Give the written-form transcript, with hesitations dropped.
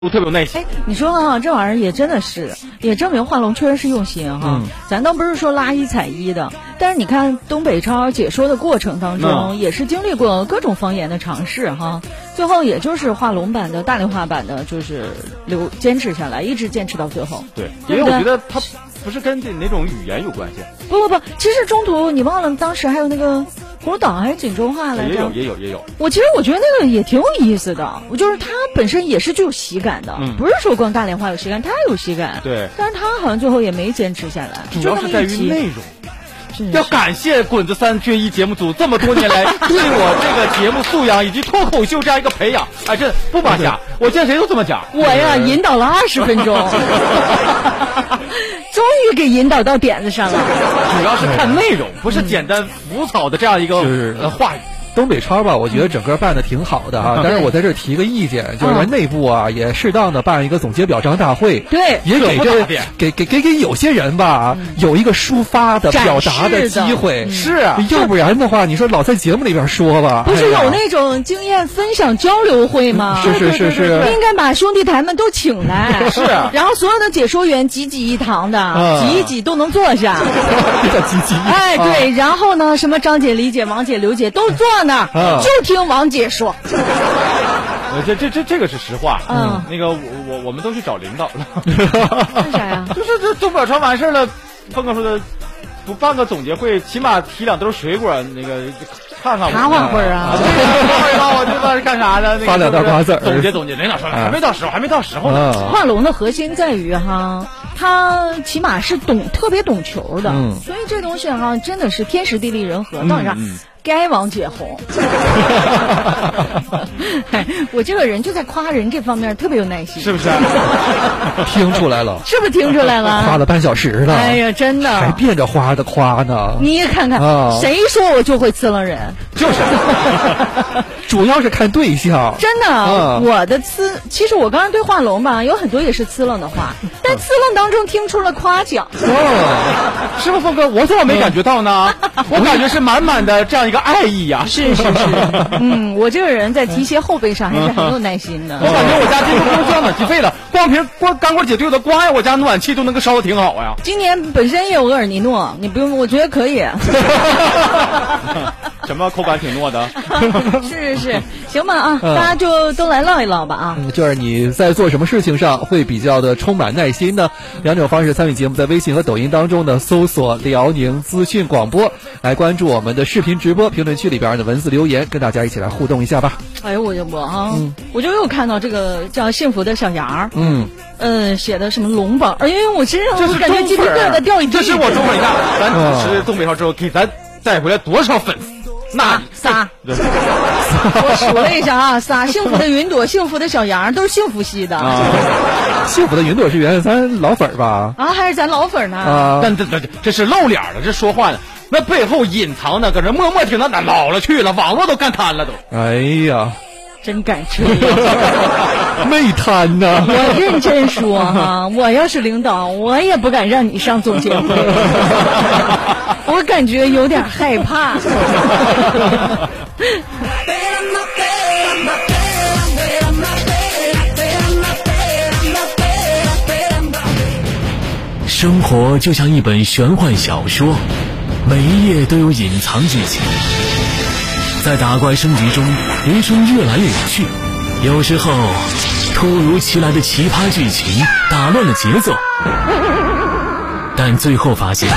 特别有耐心。 哎，你说啊，这玩意儿也真的是，也证明画龙确实是用心哈。咱倒不是说拉一踩一的，但是你看东北超解说的过程当中，也是经历过各种方言的尝试哈。最后也就是画龙版的大连话版的，就是坚持下来，一直坚持到最后。 对，因为我觉得它不是跟哪种语言有关系。 不，其实中途你忘了，当时还有那个葫芦岛还是锦州话来着？ 也有。 我觉得那个也挺有意思的，就是它本身也是具有喜感的，不是说光大连话有喜感，它有喜感。 对， 但是它好像最后也没坚持下来， 主要是在于内容。 要感谢滚子3军1节目组这么多年来对我这个节目素养以及脱口秀这样一个培养，哎，这不扒瞎，我见谁都这么讲。 我呀，引导了20分钟，终于给引导到点子上了。 主要是看内容，不是简单浮草的这样一个话语。 东北超吧，我觉得整个办的挺好的哈，但是我在这儿提个意见，就是内部啊也适当的办一个总结表彰大会， 对， 也给有些人吧有一个抒发的表达的机会， 是啊， 要不然的话，你说老在节目里边说吧， 不是有那种经验分享交流会吗？ 是， 应该把兄弟台们都请来， 是， 然后所有的解说员挤一堂的，挤一挤都能坐下， 比较积极。 哎，对，然后呢，什么张姐、李姐、王姐、刘姐都坐那儿，就听王姐说。 这个是实话。那个我们都去找领导了。 为啥呀？ 就是这东北超完事了，峰哥说的，不办个总结会，起码提2兜水果，那个看看我。 茶话会啊。 我这帮是干啥的？ 发2袋瓜子。 总结，领导说了，还没到时候呢。 画龙的核心在于哈，他起码是特别懂球的，所以这东西哈真的是天时地利人和，到底啥？该王姐红。我这个人就在夸人这方面特别有耐心， 是不是？ 听出来了， 是不是听出来了？ 夸了半小时了， 哎呀，真的还变着花的夸呢。 你也看看，谁说我就会呲楞人？ 就是， 主要是看对象。 真的，我的其实我刚才对画龙吧，有很多也是呲楞的话，但呲楞当中听出了夸奖。 是不是峰哥？我怎么没感觉到呢？我感觉是满满的这样一个爱意呀。 是，我这个人在提携后辈上还是很有耐心的。 我感觉我家今年不用交暖气费了，光凭干锅姐对我的关爱，我家暖气都能够烧得挺好呀。 今年本身也有厄尔尼诺，你不用，我觉得可以。 什么口感挺糯的？ 是，行吧啊，大家就都来唠一唠吧啊。 就是你在做什么事情上会比较的充满耐心呢？2种方式参与节目，在微信和抖音当中呢，搜索辽宁资讯广播，来关注我们的视频直播，评论区里边的文字留言，跟大家一起来互动一下吧。 哎呦，我就又看到这个叫幸福的小羊，写的什么龙榜，因为我身上我感觉鸡皮疙瘩掉一地。 这是我中本一下，咱主持东北超之后，给咱带回来多少粉丝？那仨，我数了一下啊，仨。幸福的云朵，幸福的小羊，都是幸福系的。 幸福的云朵是原来咱老粉吧？ 啊，还是咱老粉呢？ 但这是露脸的，这说话呢，那背后隐藏的，搁这默默听，那老了去了，网络都干瘫了都。 哎呀， 真敢吹， 没瘫呐！ 我认真说哈，我要是领导，我也不敢让你上总结会，我感觉有点害怕。 生活就像一本玄幻小说，每一页都有隐藏剧情。在打怪升级中，人生越来越有趣，有时候突如其来的奇葩剧情打乱了节奏，但最后发现